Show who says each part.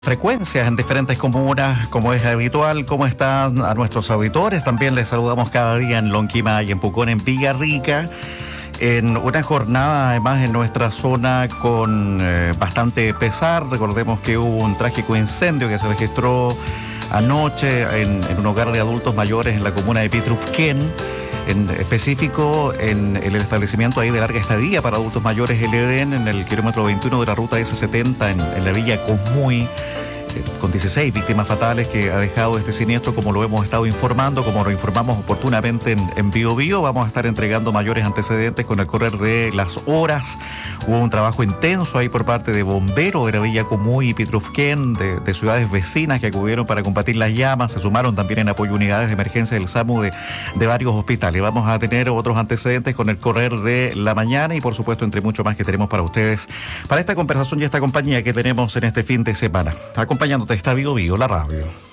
Speaker 1: Frecuencias en diferentes comunas, como es habitual. ¿Cómo están a nuestros auditores? También les saludamos cada día en Lonquimay y en Pucón, en Villarrica, en una jornada además en nuestra zona con bastante pesar. Recordemos que hubo un trágico incendio que se registró anoche en un hogar de adultos mayores en la comuna de Pitrufquén, en específico en el establecimiento ahí de larga estadía para adultos mayores, el Edén, en el kilómetro 21 de la ruta S70 en la villa Cosmuy, con 16 víctimas fatales que ha dejado este siniestro, como lo hemos estado informando, como lo informamos oportunamente en Bio Bio. Vamos a estar entregando mayores antecedentes con el correr de las horas. Hubo un trabajo intenso ahí por parte de bomberos de la villa Cosmuy y Pitrufquén, de ciudades vecinas que acudieron para combatir las llamas. Se sumaron también en apoyo unidades de emergencia del SAMU de varios hospitales. Vamos a tener otros antecedentes con el correr de la mañana y por supuesto entre mucho más que tenemos para ustedes, para esta conversación y esta compañía que tenemos en este fin de semana. Acompañándote está Bio Bio, la radio.